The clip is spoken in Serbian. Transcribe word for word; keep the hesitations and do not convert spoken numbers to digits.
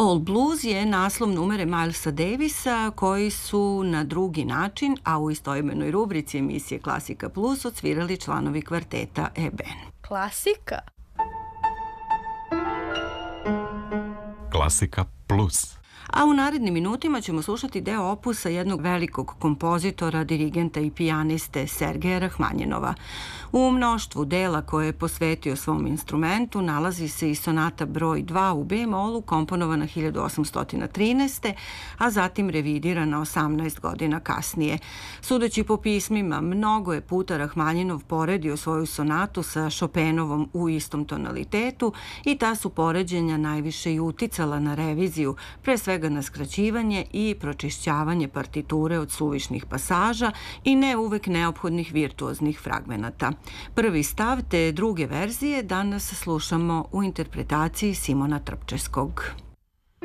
Soul Blues je naslov numere Milesa Davisa koji su na drugi način, a u istoimenoj rubrici emisije Klasika Plus odsvirali članovi kvarteta E-Ben. Klasika? Klasika Plus. A u narednim minutima ćemo slušati deo opusa jednog velikog kompozitora, dirigenta i pijaniste Sergeja Rahmanjinova. U mnoštvu dela koje je posvetio svom instrumentu nalazi se i sonata broj dva u B-molu, komponovana hiljadu osamsto trinaeste. a zatim revidirana osamnaest godina kasnije. Sudeći po pismima, mnogo je puta Rahmanjinov poredio svoju sonatu sa Chopinovom u istom tonalitetu i ta su poređenja najviše i uticala na reviziju, pre svega na skraćivanje i pročišćavanje partiture od suvišnih pasaža i ne uvek neophodnih virtuoznih fragmenata. Prvi stav te druge verzije danas slušamo u interpretaciji Simona Trpčevskog.